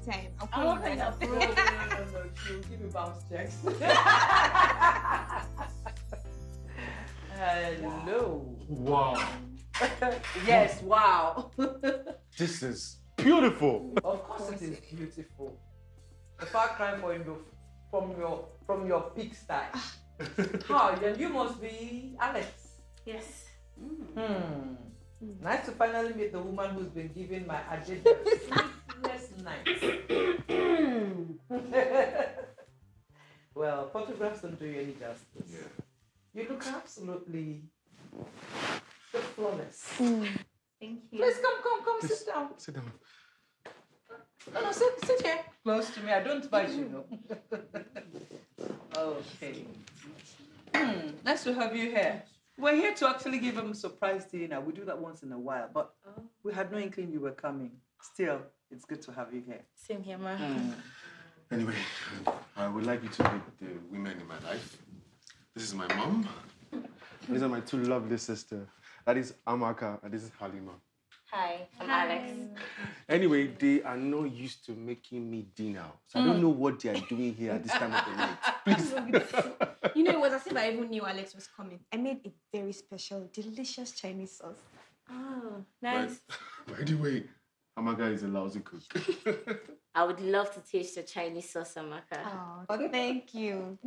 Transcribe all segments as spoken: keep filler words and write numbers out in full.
anytime. I'll I call love you right that after. you're No, no, no, no, she'll give me bounce checks. Hello. Wow. Yes, wow. This is beautiful. Of course it is beautiful. The far cry for your, from your from your pigsty. How? Then you must be Alex. Yes. Hmm. Nice to finally meet the woman who's been giving my agenda sleepless nights. Well, photographs don't do you any justice. Yeah. You look absolutely flawless. Thank you. Please come, come, come, Please, sit down. Sit down. No, no, sit, sit here. Close to me. I don't bite you, no. Okay. Hmm, nice to have you here. We're here to actually give him a surprise dinner. We do that once in a while, but Oh. we had no inkling you were coming. Still, it's good to have you here. Same here, ma. Anyway, I would like you to meet the women in my life. This is my mom. These are my two lovely sisters. That is Amaka and this is Halima. Hi, I'm Alex. Anyway, they are not used to making me dinner. So I don't know what they are doing here at this time of the night. Please. You know, it was as if I even knew Alex was coming. I made a very special, delicious Chinese sauce. Oh, By, nice. by the way, Amaka is a lousy cook. I would love to taste the Chinese sauce, Amaka. Oh, thank you.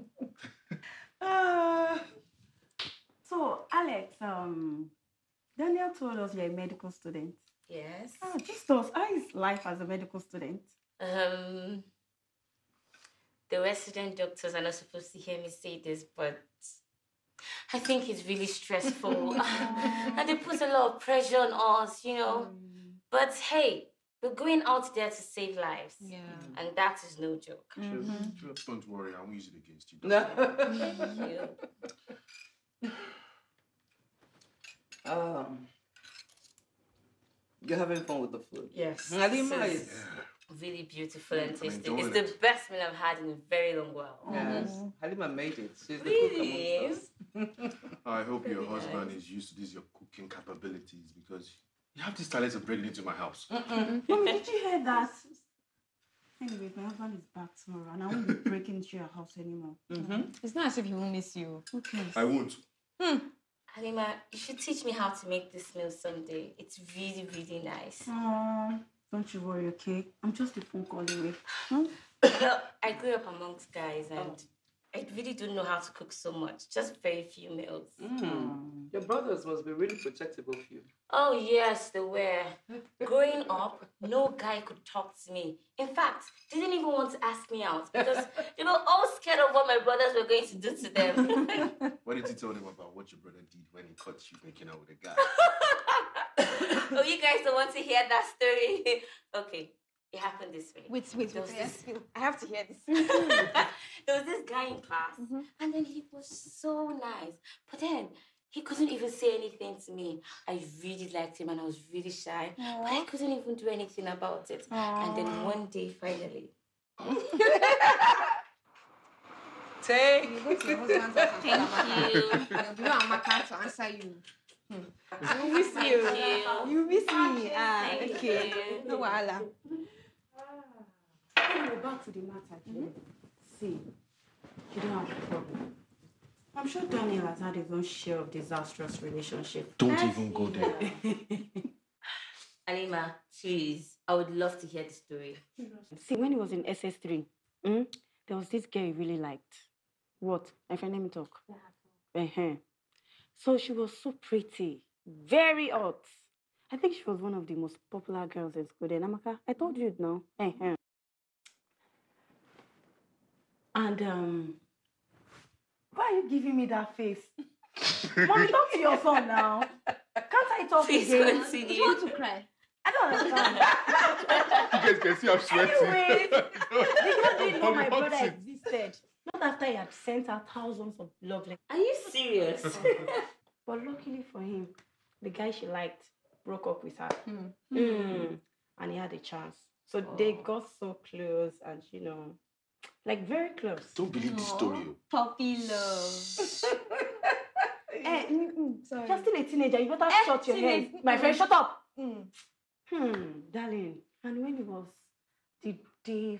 Ah, So, Alex, um, Daniel told us you're a medical student. Yes. Ah, just us. How is life as a medical student? Um, the resident doctors are not supposed to hear me say this, but I think it's really stressful. And they put a lot of pressure on us, you know. But hey, we're going out there to save lives. Yeah. And that is no joke. true, true. Don't worry, I won't use it against you. No. Thank you. um, you're having fun with the food. Yes. Halima this is. is really beautiful and I'm tasty. enjoying It's the it. best meal I've had in a very long while. Yes. Halima made it. She's the Really? cook amongst us. I hope your Very husband nice. is used to these your cooking capabilities because you have this talent of breaking into my house. Mommy, did you hear that? Anyway, my husband is back tomorrow and I won't be breaking into your house anymore. Mm-hmm. It's not as if he won't miss you. Okay. I won't. Halima, you should teach me how to make this meal someday. It's really, really nice. Uh, don't you worry, okay? I'm just a phone call away. Well, I grew up amongst guys and I really don't know how to cook so much. Just very few meals. Mm. Your brothers must be really protective of you. Oh, yes, they were. Growing up, no guy could talk to me. In fact, they didn't even want to ask me out because they were all scared of what my brothers were going to do to them. What did you tell them about what your brother did when he caught you making out with a guy? Oh, you guys don't want to hear that story? Okay, it happened this way. Wait, wait, There wait. was I this- have to- I have to hear this. There was this guy in class, and then he was so nice. But then he couldn't even say anything to me. I really liked him, and I was really shy. But I couldn't even do anything about it. And then one day, finally, Take. You go to your husband's house and Thank tell Amaka. you. I'll be on Amaka to answer you. You miss you. you. You miss me. Ah, Thank okay. you. No wahala. Anyway, back to the matter. Jane. See, you don't have a problem. I'm sure Daniel has had his own share of disastrous relationships. Don't even go there. Halima, please, I would love to hear the story. See, when he was in S S three, mm, there was this girl he really liked. What? My friend, let me talk. Uh-huh. So she was so pretty, very hot. I think she was one of the most popular girls in school. Then, Amaka, I told you now. Uh-huh. And um, why are you giving me that face? Mommy, talk to your son now. Can't I talk Please again? continue. You want to cry? I don't understand. You guys can see I'm sweating. Anyways, the girl didn't know my I'm brother hot. existed. Not after he had sent her thousands of love letters. Are you serious? But luckily for him, the guy she liked broke up with her. Hmm. Mm. And he had a chance. So they got so close and, you know, like very close. Don't believe this story. oh. Puppy love. Eh, mm, mm, sorry. You're still a teenager. You better Eh, shut your teenage- head. My friend, shut up. Mm. Hmm, darling. And when he was the the